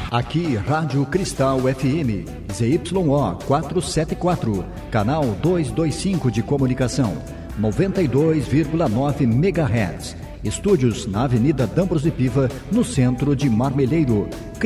Aqui, Rádio Cristal FM, ZYO 474, canal 225 de comunicação, 92,9 MHz. Estúdios na Avenida D'Ambrosio Piva, no centro de Marmeleiro.